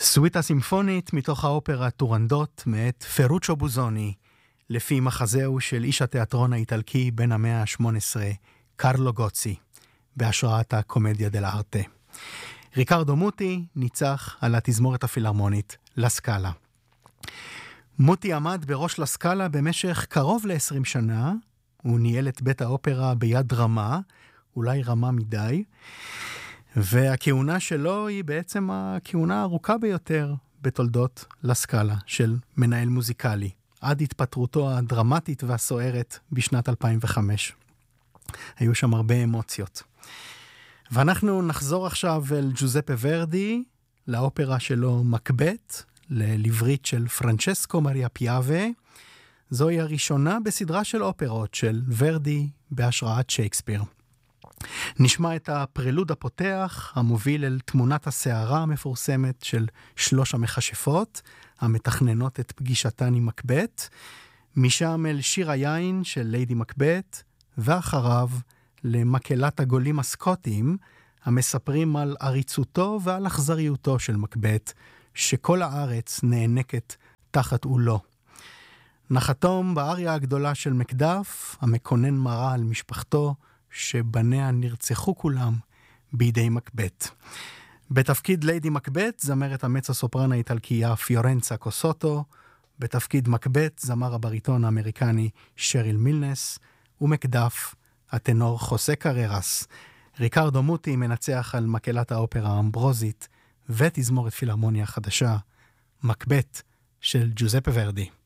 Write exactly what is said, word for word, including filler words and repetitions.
סוויטה סימפונית מתוך האופרה טורנדוט מאת פרוצ'ו בוזוני, לפי מחזהו של איש התיאטרון האיטלקי בן המאה ה-שמונה עשרה, קרלו גוצי, בהשראת הקומדיה דל ארטה. ריקרדו מוטי ניצח על התזמורת הפילהרמונית לסקאלה. מוטי עמד בראש לסקאלה במשך קרוב ל-עשרים שנה, הוא ניהל את בית האופרה ביד רמה, אולי רמה מדי, והכהונה שלו היא בעצם הכהונה הארוכה ביותר בתולדות לסקאלה של מנהל מוזיקלי, עד התפטרותו הדרמטית והסוערת בשנת אלפיים וחמש. היו שם הרבה אמוציות. ואנחנו נחזור עכשיו אל ג'וזפה ורדי, לאופרה שלו מקבט, ללברית של פרנצ'סקו מריה פיאבה. זוהי הראשונה בסדרה של אופרות של ורדי בהשראת שייקספיר. נשמע את הפרלוד הפותח, המוביל אל תמונת הסערה המפורסמת של שלוש המכשפות, המתכננות את פגישתן עם מקבט, משם אל שיר היין של ליידי מקבט, ואחריו למקהלת הגולים הסקוטיים, המספרים על עריצותו ועל אכזריותו של מקבט, שכל הארץ נאנקת תחת עולו. נחתום באריה הגדולה של מקדף, המקונן מראה על משפחתו, שבניה נרצחו כולם בידי מקבט. בתפקיד ליידי מקבט זמרת המצו סופרן האיטלקייה פיורנצה קוסוטו, בתפקיד מקבט זמר הבריטון האמריקני שריל מילנס, ומקדף הטנור חוסה קררס. ריקרדו מוטי מנצח על מקהלת האופרה האמברוזית ותזמורת פילהרמוניה חדשה, מקבט של ג'וזפה ורדי.